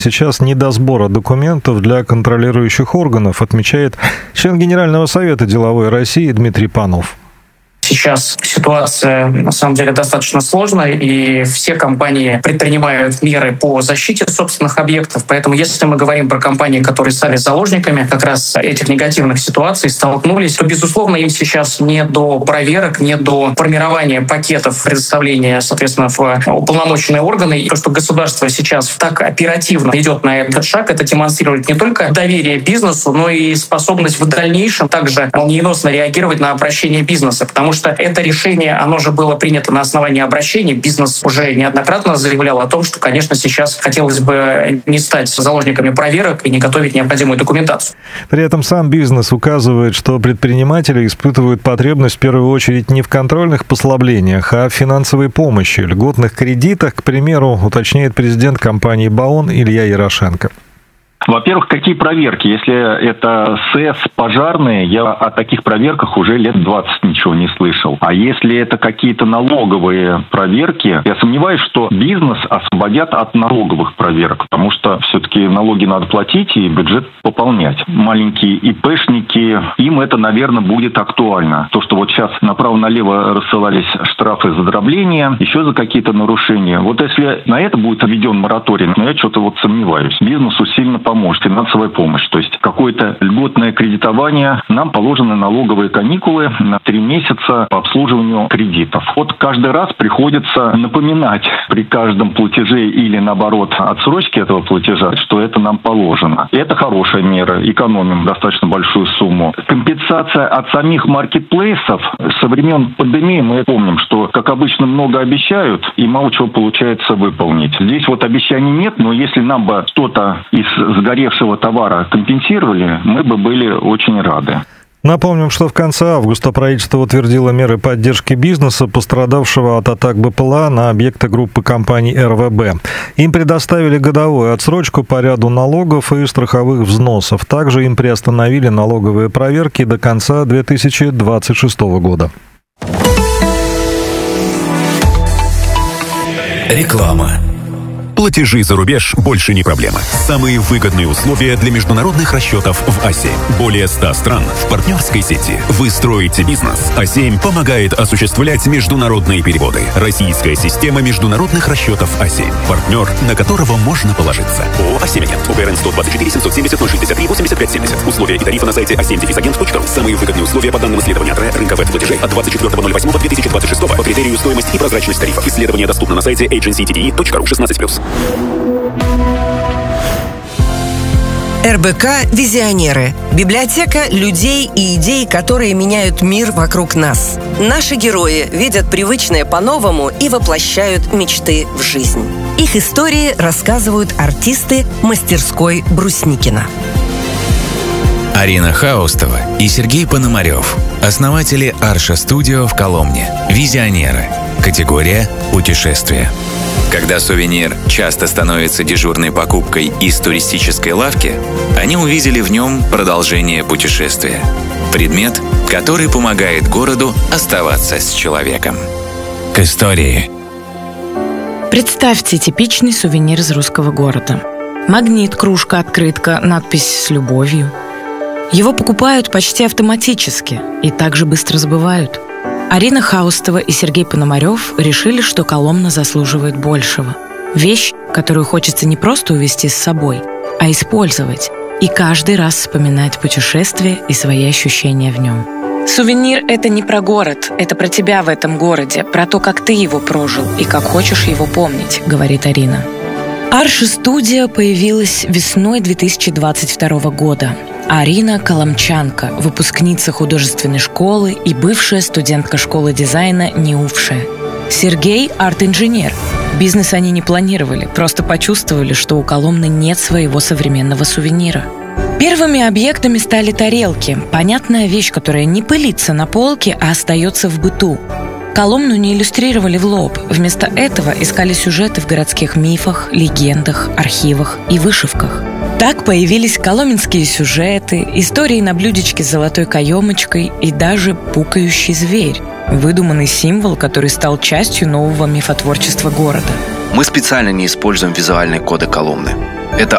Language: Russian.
Сейчас не до сбора документов для контролирующих органов, отмечает член Генерального совета деловой России Дмитрий Панов. Сейчас ситуация, на самом деле, достаточно сложная, и все компании предпринимают меры по защите собственных объектов. Поэтому если мы говорим про компании, которые стали заложниками как раз этих негативных ситуаций, столкнулись, то, безусловно, им сейчас не до проверок, не до формирования пакетов предоставления, соответственно, в уполномоченные органы. И то, что государство сейчас так оперативно идет на этот шаг, это демонстрирует не только доверие бизнесу, но и способность в дальнейшем также молниеносно реагировать на обращение бизнеса. Потому что это решение, оно же было принято на основании обращений. Бизнес уже неоднократно заявлял о том, что, конечно, сейчас хотелось бы не стать заложниками проверок и не готовить необходимую документацию. При этом сам бизнес указывает, что предприниматели испытывают потребность в первую очередь не в контрольных послаблениях, а в финансовой помощи, льготных кредитах, к примеру, уточняет президент компании «БАОН» Илья Ярошенко. Во-первых, какие проверки? Если это СЭС, пожарные, я о таких проверках уже лет 20 ничего не слышал. А если это какие-то налоговые проверки, я сомневаюсь, что бизнес освободят от налоговых проверок, потому что все-таки налоги надо платить и бюджет пополнять. Маленькие ИПшники, им это, наверное, будет актуально. То, что вот сейчас направо-налево рассылались штрафы за дробление, еще за какие-то нарушения. Вот если на это будет введен мораторий, я что-то вот сомневаюсь. Бизнесу сильно поможет, финансовая помощь. То есть какое-то льготное кредитование. Нам положены налоговые каникулы на 3 месяца по обслуживанию кредитов. Вот каждый раз приходится напоминать при каждом платеже или, наоборот, отсрочке этого платежа, что это нам положено. И это хорошая мера. Экономим достаточно большую сумму. Компенсация от самих маркетплейсов. Со времен пандемии мы помним, что, как обычно, много обещают и мало чего получается выполнить. Здесь вот обещаний нет, но если нам бы что-то из сгоревшего товара компенсировали, мы бы были очень рады. Напомним, что в конце августа правительство утвердило меры поддержки бизнеса, пострадавшего от атак БПЛА на объекты группы компаний РВБ. Им предоставили годовую отсрочку по ряду налогов и страховых взносов. Также им приостановили налоговые проверки до конца 2026 года. Реклама. Платежи за рубеж больше не проблема. Самые выгодные условия для международных расчетов в А7. Более 100 стран в партнерской сети. Вы строите бизнес. А7 помогает осуществлять международные переводы. Российская система международных расчетов А7. Партнер, на которого можно положиться. ООО «А7 Агент». УГРН 124 770 063 85 70. Условия и тарифы на сайте a7-agent.ru. Самые выгодные условия по данным исследования ТРЭ рынка веб-платежей от 24.08.2026 по критерию стоимость и прозрачность тарифов. Исследование доступно на сайте agencytde.ru 16+. РБК «Визионеры» – библиотека людей и идей, которые меняют мир вокруг нас. Наши герои видят привычное по-новому и воплощают мечты в жизнь. Их истории рассказывают артисты мастерской Брусникина. Арина Хаустова и Сергей Пономарев – основатели Арша Студио в Коломне. «Визионеры». Категория «Путешествие». Когда сувенир часто становится дежурной покупкой из туристической лавки, они увидели в нем продолжение путешествия. Предмет, который помогает городу оставаться с человеком. К истории. Представьте типичный сувенир из русского города. Магнит, кружка, открытка, надпись с любовью. Его покупают почти автоматически и также быстро забывают. Арина Хаустова и Сергей Пономарев решили, что Коломна заслуживает большего. Вещь, которую хочется не просто увезти с собой, а использовать и каждый раз вспоминать путешествие и свои ощущения в нем. Сувенир — это не про город, это про тебя в этом городе, про то, как ты его прожил и как хочешь его помнить, говорит Арина. Арша Студио появилась весной 2022 года. Арина – коломчанка, выпускница художественной школы и бывшая студентка школы дизайна НИУФШЕ. Сергей – арт-инженер. Бизнес они не планировали, просто почувствовали, что у Коломны нет своего современного сувенира. Первыми объектами стали тарелки – понятная вещь, которая не пылится на полке, а остается в быту. Коломну не иллюстрировали в лоб. Вместо этого искали сюжеты в городских мифах, легендах, архивах и вышивках. Так появились коломенские сюжеты, истории на блюдечке с золотой каемочкой и даже пукающий зверь – выдуманный символ, который стал частью нового мифотворчества города. Мы специально не используем визуальные коды колумны. Это